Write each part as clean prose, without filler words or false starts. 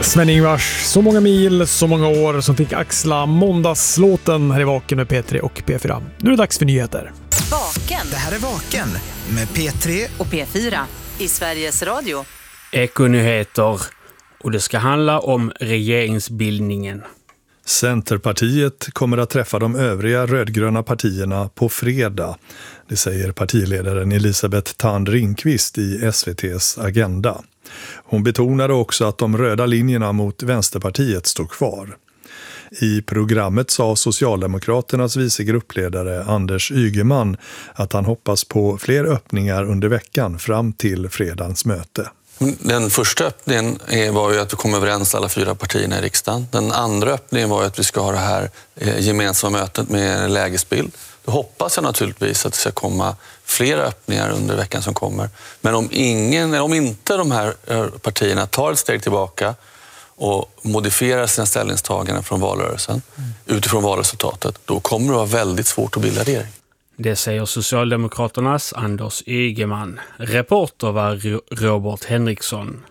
Sven-Ingvars, så många mil, så många år som fick axla måndagslåten här i Vaken med P3 och P4. Nu är det dags för nyheter. Vaken. Det här är Vaken med P3 och P4 i Sveriges Radio. Ekonyheter, och det ska handla om regeringsbildningen. Centerpartiet kommer att träffa de övriga rödgröna partierna på fredag. Det säger partiledaren Elisabeth Thand Ringqvist i SVT:s Agenda. Hon betonade också att de röda linjerna mot Vänsterpartiet står kvar. I programmet sa Socialdemokraternas vicegruppledare Anders Ygeman att han hoppas på fler öppningar under veckan fram till fredagens möte. Den första öppningen var ju att vi kom överens alla 4 partierna i riksdagen. Den andra öppningen var ju att vi ska ha det här gemensamma mötet med lägesbild. Då hoppas jag naturligtvis att det ska komma flera öppningar under veckan som kommer. Men om inte de här partierna tar ett steg tillbaka och modifierar sina ställningstaganden från valrörelsen utifrån valresultatet, då kommer det vara väldigt svårt att bilda regering. Det säger Socialdemokraternas Anders Ygeman. Reporter var Robert Henriksson.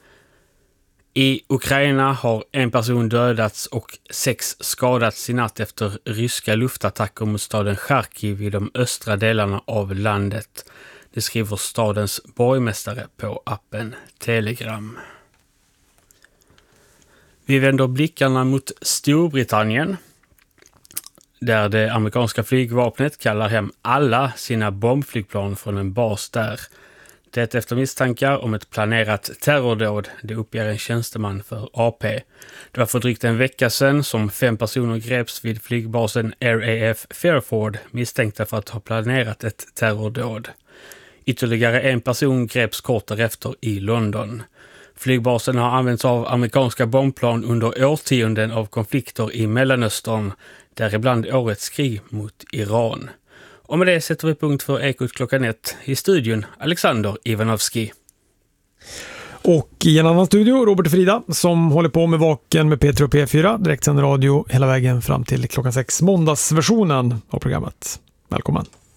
I Ukraina har en person dödats och 6 skadats i natt efter ryska luftattacker mot staden Charkiv i de östra delarna av landet. Det skriver stadens borgmästare på appen Telegram. Vi vänder blickarna mot Storbritannien, där det amerikanska flygvapnet kallar hem alla sina bombflygplan från en bas där. Det efter misstankar om ett planerat terrordåd, det uppger en tjänsteman för AP. Det var för drygt en vecka sedan som 5 personer greps vid flygbasen RAF Fairford misstänkta för att ha planerat ett terrordåd. Ytterligare en person greps kort därefter i London. Flygbasen har använts av amerikanska bombplan under årtionden av konflikter i Mellanöstern, däribland årets krig mot Iran. Och med det sätter vi punkt för Ekot klockan 1. I studion Alexander Ivanovski. Och i en annan studio Robert Frida som håller på med Vaken med P3 och P4. Direktsänd radio hela vägen fram till klockan 6. Måndagsversionen av programmet. Välkommen.